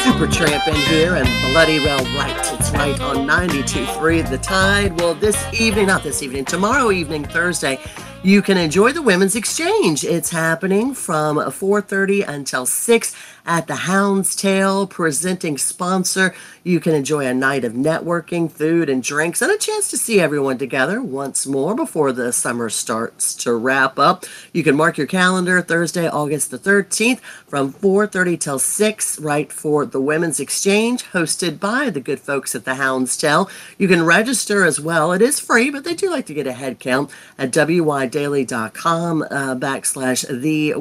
Supertramp in here and Bloody Well Right. It's right on 92.3 The Tide. Well, tomorrow evening, Thursday, you can enjoy the Women's Exchange. It's happening from 4:30 until 6 at the Hound's Tail. Presenting sponsor, you can enjoy a night of networking, food, and drinks, and a chance to see everyone together once more before the summer starts to wrap up. You can mark your calendar Thursday, August the 13th from 4:30 till 6, right for the Women's Exchange, hosted by the good folks at the Hound's Tail. You can register as well. It is free, but they do like to get a head count at wydaily.com /the